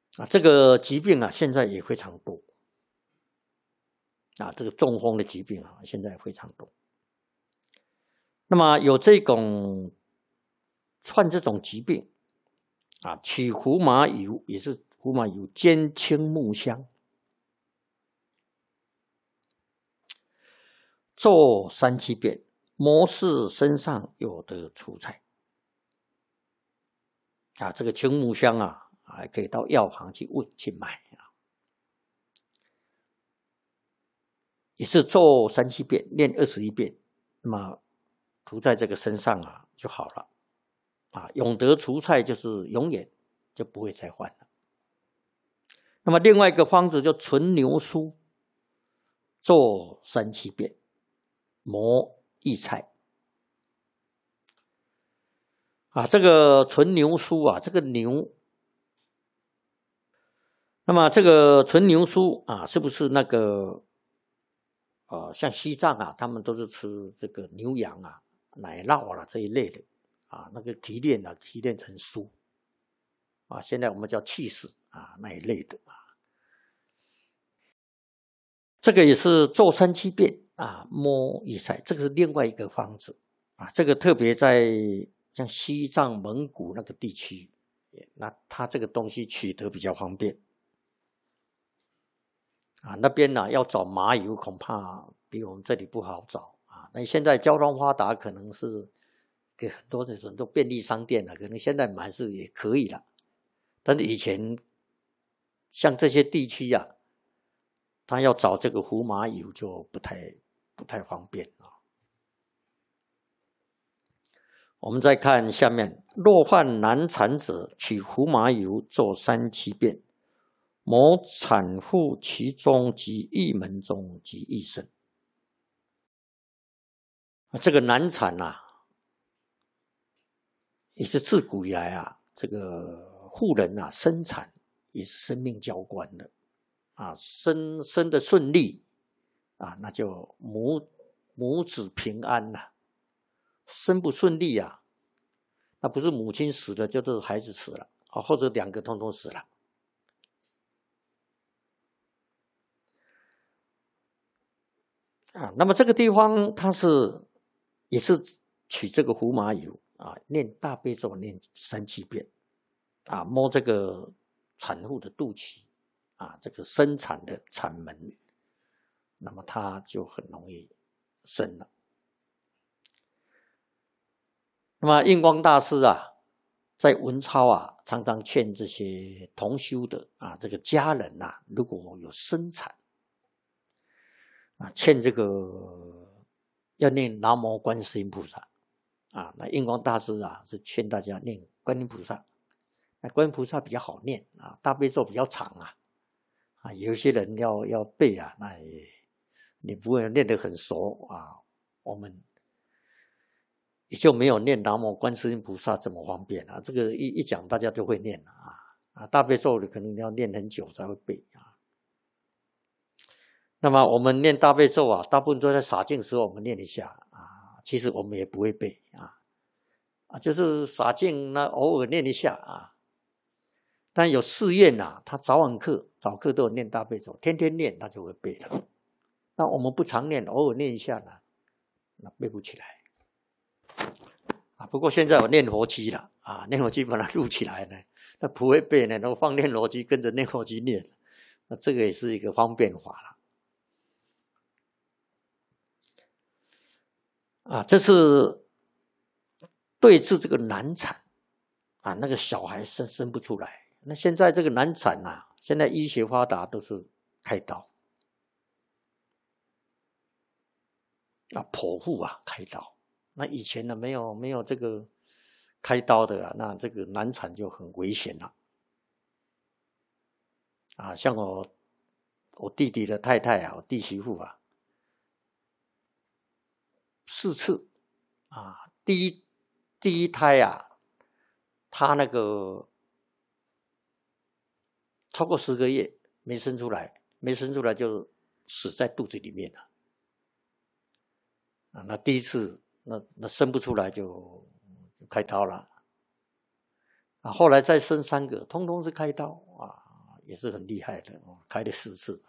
这个疾病现在也非常多这个中风的疾病现在也非常多。那么有患这种疾病取胡麻油，也是胡麻油煎青木香，做3、7遍，摩视身上有得出差。这个青木香还可以到药行去问去买也是做3、7遍，念21遍，那么涂在这个身上就好了永得除菜，就是永远就不会再患了。那么另外一个方子就纯牛酥，做3、7遍，磨薏菜这个纯牛酥这个牛，那么这个纯牛酥是不是那个像西藏他们都是吃这个牛羊奶酪这一类的那个提炼成酥现在我们叫cheese那一类的这个也是做3、7遍摸薏菜，这个是另外一个方子这个特别在像西藏、蒙古那个地区，那它这个东西取得比较方便那边要找麻油恐怕比我们这里不好找那现在交通发达，可能是给很多便利商店可能现在买是也可以了。但是以前像这些地区他要找这个胡麻油就不太方便我们再看下面，若患难产者，取胡麻油做3、7遍，磨产妇其中及腋门中及腋身。这个难产也是自古以来这个妇人生产也是生命交关的生的顺利那就母子平安生不顺利那不是母亲死了，就是孩子死了或者2个通通死了那么这个地方它也是取这个胡麻油念大悲咒，念3、7遍摸这个产妇的肚脐这个生产的产门，那么它就很容易生了。那么印光大师在文钞常常劝这些同修的这个家人如果有生产劝这个要念南无观世音菩萨那印光大师是劝大家念观音菩萨。那观音菩萨比较好念大悲咒比较长有些人要背那你不会念得很熟我们也就没有念南无观世音菩萨这么方便这个一讲大家就会念大悲咒可能要念很久才会背那么我们念大悲咒大部分都在洒净时候我们念一下其实我们也不会背就是洒净偶尔念一下但有寺院他早晚课早课都有念大悲咒，天天念他就会背了。那我们不常念，偶尔念一下那背不起来不过现在有念佛机了念佛机把它录起来呢，那不会背呢，然后放念佛机跟着念佛机念，那这个也是一个方便法了这是对治这个难产那个小孩生不出来。那现在这个难产现在医学发达都是开刀剖腹开刀。那以前呢没有这个开刀的那这个难产就很危险了像我弟弟的太太我弟媳妇4次第一胎他那个超过10个月没生出来就死在肚子里面了那第一次那生不出来就开刀了后来再生3个通通是开刀也是很厉害的开了4次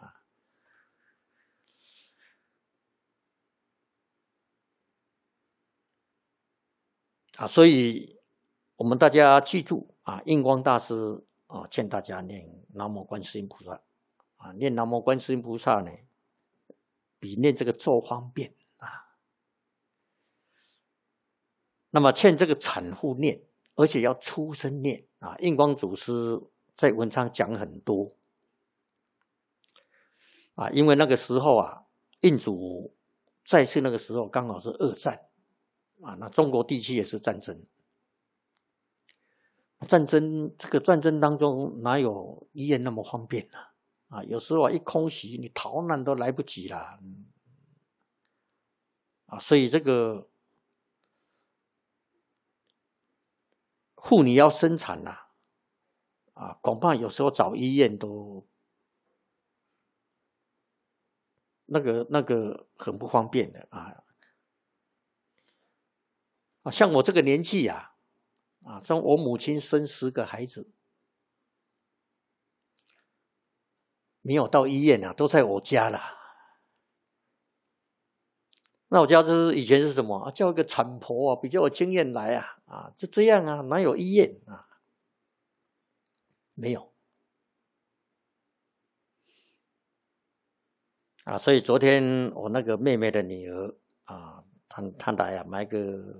所以我们大家记住印光大师劝大家念南无观世音菩萨念南无观世音菩萨呢，比念这个咒方便那么劝这个产妇念，而且要出声念印光祖师在文章讲很多因为那个时候印祖在世那个时候刚好是2战那中国地区也是战争。这个战争当中哪有医院那么方便有时候一空袭你逃难都来不及啦所以这个妇女要生产恐怕有时候找医院都那个很不方便的像我这个年纪像我母亲生10个孩子，没有到医院都在我家啦。那我家以前是什么叫一个产婆比较有经验来就这样哪有医院没有所以昨天我那个妹妹的女儿她来买个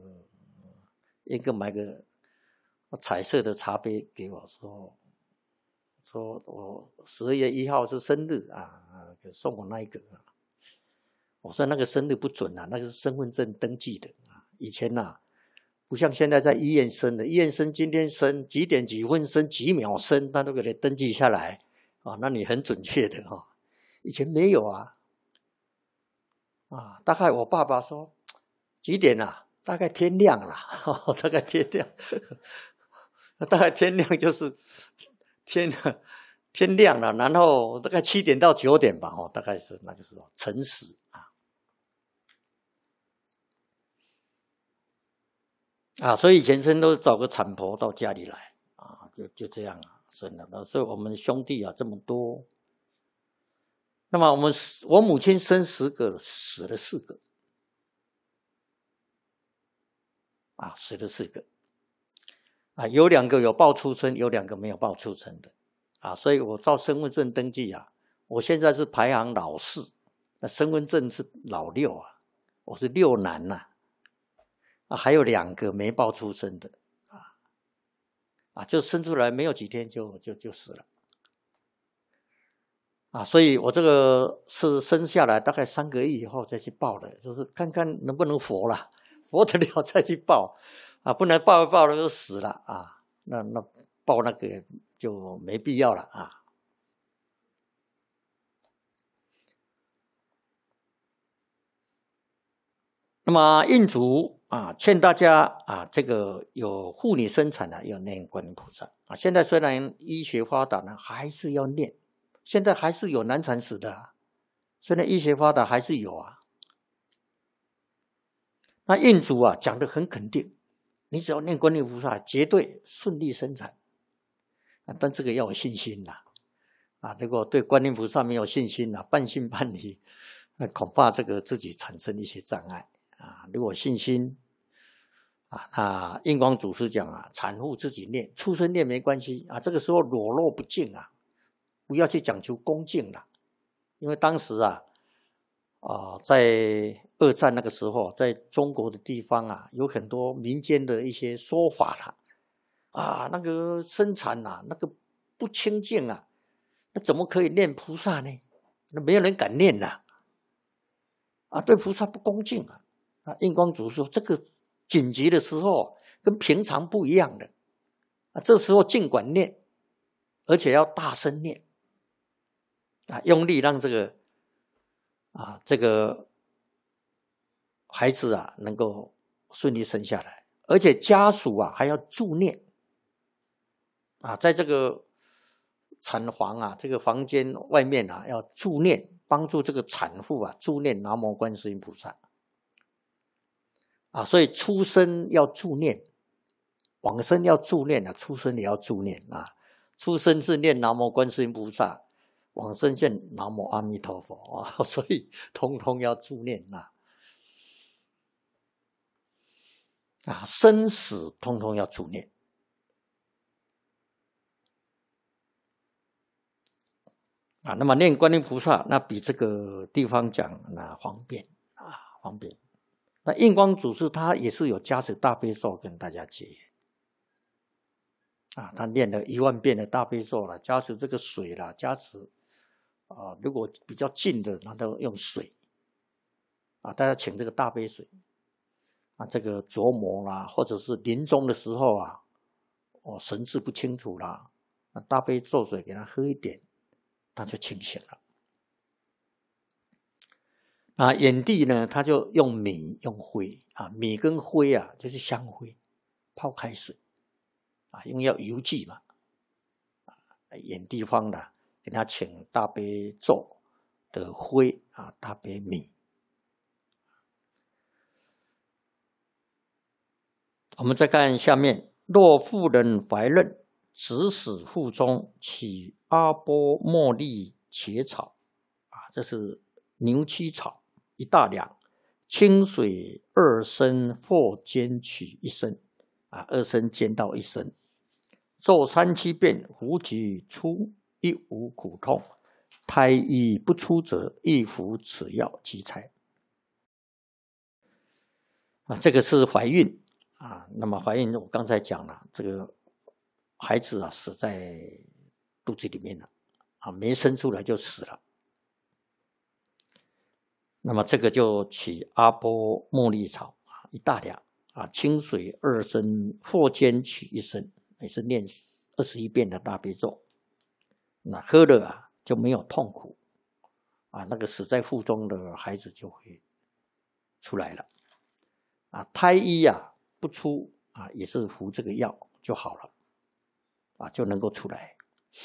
彩色的茶杯给我说我12月1号是生日送我那一个我说那个生日不准那个是身份证登记的以前不像现在在医院生的，医院生今天生几点几分生几秒生，他都给你登记下来那你很准确的以前没有大概我爸爸说几点大概天亮了大概天亮大概天亮就是天亮了，然后大概7点到9点吧大概是那个时候辰时所以以前生都找个产婆到家里来就这样生了所以我们兄弟这么多，那么我母亲生10个死了4个死了4个有2个有报出生，有2个没有报出生的所以我照身份证登记我现在是排行老4，那身份证是老6我是6男还有2个没报出生的就生出来没有几天就死了所以我这个是生下来大概3个月以后再去报的，就是看看能不能活了，活得了再去报不能报一报了就死了那报那个就没必要了那么印祖劝大家这个有妇女生产要念观音菩萨现在虽然医学发达还是要念，现在还是有难产死的虽然医学发达还是有那印祖讲得很肯定，你只要念观音菩萨绝对顺利生产但这个要有信心如果对观音菩萨没有信心半信半疑那恐怕这个自己产生一些障碍如果信心那印光祖师讲产妇自己念，出生念没关系这个时候裸露不敬不要去讲求恭敬了，因为当时在2战那个时候，在中国的地方有很多民间的一些说法那个生产那个不清净那怎么可以念菩萨呢？那没有人敢念对菩萨不恭敬印光祖说这个紧急的时候跟平常不一样的这时候尽管念，而且要大声念用力让这个孩子能够顺利生下来，而且家属还要助念在这个产房这个房间外面要助念，帮助这个产妇助念南无观世音菩萨所以出生要助念，往生要助念出生也要助念出生是念南无观世音菩萨，往生见南无阿弥陀佛啊，所以通通要助念生死通通要助念那么念观音菩萨，那比这个地方讲方便方便。那印光祖师他也是有加持大悲咒跟大家结缘他念了10000遍的大悲咒了，加持这个水啦，加持如果比较近的，那都用水大家请这个大杯水这个琢磨啦，或者是临终的时候神志不清楚啦，那大杯咒水给他喝一点，他就清醒了。眼帝呢，他就用米用灰米跟灰就是香灰，泡开水因为要邮寄嘛眼地方的给他请大悲咒的灰大悲米。我们再看下面，若妇人怀孕，指使腹中起阿波茉莉茄草这是牛膝草1大两，清水2升，或煎取1升2升煎到1升，咒3、7遍，服即出，亦无苦痛，胎衣不出者，亦服此药即财这个是怀孕那么怀孕我刚才讲了，这个孩子死在肚子里面了没生出来就死了。那么这个就取阿波茉莉草1大两清水2升，或煎取1升，也是念21遍的大悲咒。那喝了就没有痛苦那个死在腹中的孩子就会出来了胎衣不出也是服这个药就好了就能够出来。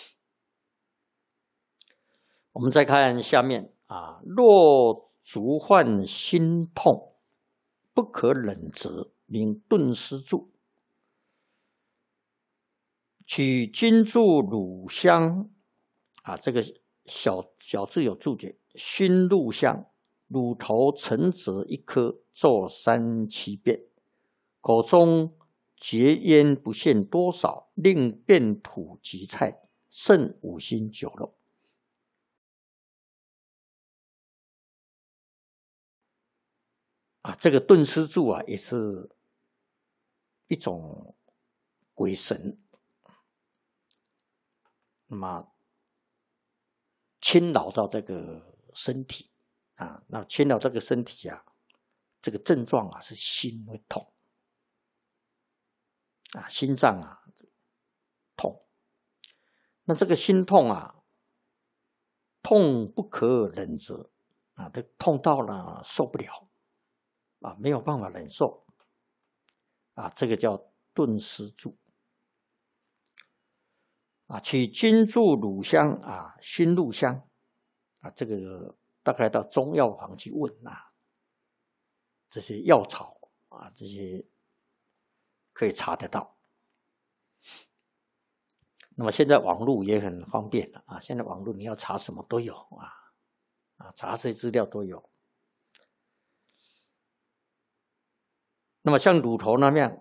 我们再看下面若足患心痛，不可忍则，名顿施柱，取金柱乳香这个小字有注解，熏入香，乳头沉折1颗，咒3、7遍，口中结烟不限多少，令变土及菜，胜5辛9肉。这个顿施柱也是一种鬼神，那么侵扰到这个身体那侵扰这个身体这个症状是心会痛心脏痛。那这个心痛痛不可忍则这痛到了受不了没有办法忍受这个叫顿施柱取金柱乳香熏入香这个大概到中药房去问这些药草这些可以查得到。那么现在网络也很方便了现在网络你要查什么都有查这些资料都有。那么像乳头那样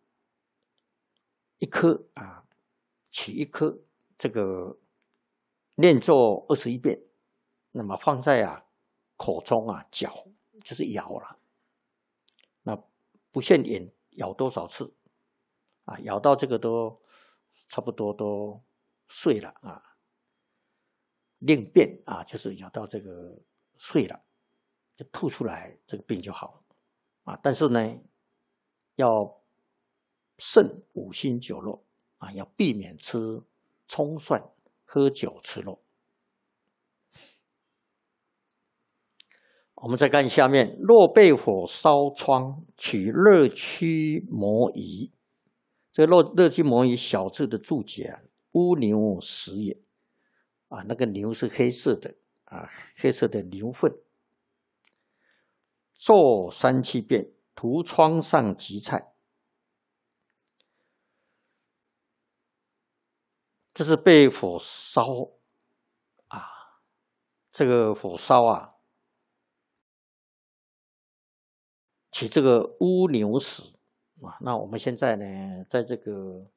1颗取1颗，这个念咒21遍，那么放在口中嚼，就是咬了。那不限咬多少次咬到这个都差不多都碎了令便就是咬到这个碎了，就吐出来，这个病就好但是呢，要慎5辛9肉要避免吃葱蒜、喝酒、吃肉。我们再看下面，若被火烧疮，取热驱魔仪。这个热驱魔仪小字的注解乌牛食也那个牛是黑色的黑色的牛粪。咒3、7遍，涂疮上及菜。 这是被火烧啊，这个火烧啊，起这个乌牛屎啊。那我们现在呢，在这个